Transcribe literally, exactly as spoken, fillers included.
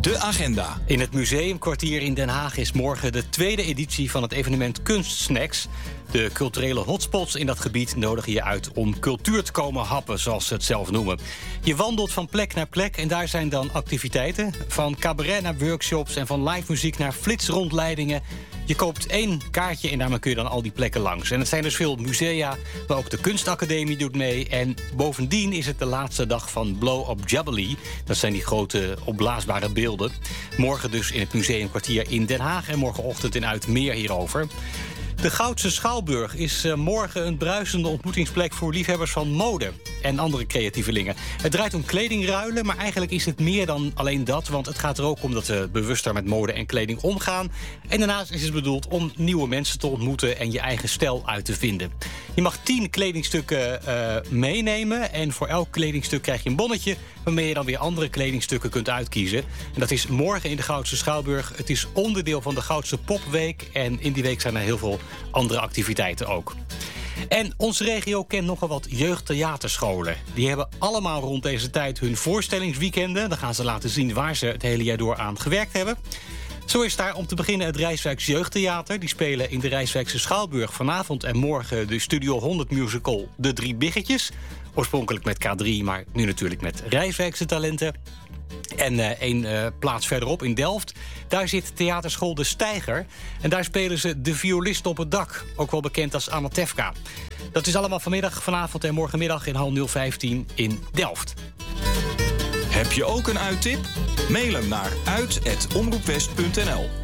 De agenda. In het Museumkwartier in Den Haag is morgen de tweede editie van het evenement Kunstsnacks. De culturele hotspots in dat gebied nodigen je uit om cultuur te komen happen, zoals ze het zelf noemen. Je wandelt van plek naar plek en daar zijn dan activiteiten. Van cabaret naar workshops en van live muziek naar flitsrondleidingen. Je koopt één kaartje en daarmee kun je dan al die plekken langs. En het zijn dus veel musea, maar ook de Kunstacademie doet mee. En bovendien is het de laatste dag van Blow Up Jubilee. Dat zijn die grote opblaasbare beelden. Morgen dus in het Museumkwartier in Den Haag en morgenochtend in Uit meer hierover. De Goudse Schouwburg is uh, morgen een bruisende ontmoetingsplek voor liefhebbers van mode en andere creatievelingen. Het draait om kledingruilen, maar eigenlijk is het meer dan alleen dat, want het gaat er ook om dat we bewuster met mode en kleding omgaan. En daarnaast is het bedoeld om nieuwe mensen te ontmoeten en je eigen stijl uit te vinden. Je mag tien kledingstukken uh, meenemen en voor elk kledingstuk krijg je een bonnetje waarmee je dan weer andere kledingstukken kunt uitkiezen. En dat is morgen in de Goudse Schouwburg. Het is onderdeel van de Goudse Popweek en in die week zijn er heel veel andere activiteiten ook. En onze regio kent nogal wat jeugdtheaterscholen. Die hebben allemaal rond deze tijd hun voorstellingsweekenden. Dan gaan ze laten zien waar ze het hele jaar door aan gewerkt hebben. Zo is daar om te beginnen het Rijswijks Jeugdtheater. Die spelen in de Rijswijkse Schouwburg vanavond en morgen de Studio honderd musical De Drie Biggetjes. Oorspronkelijk met K drie, maar nu natuurlijk met Rijswijkse talenten. En uh, één uh, plaats verderop in Delft, daar zit theaterschool De Steiger. En daar spelen ze De Violist op het Dak, ook wel bekend als Anatevka. Dat is allemaal vanmiddag, vanavond en morgenmiddag in hal nul vijftien in Delft. Heb je ook een uittip? Mail hem naar uit apenstaartje omroepwest punt n l.